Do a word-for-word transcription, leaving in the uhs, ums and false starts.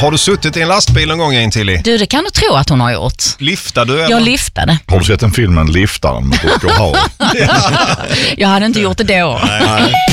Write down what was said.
Har du suttit i en lastbil någon gång in till i? Du, det kan du tro att hon har gjort. Liftar du? Eller? Jag liftade. Har du sett en filmen Liftaren med Rutger Hauer? Jag hade inte gjort det då. Nej.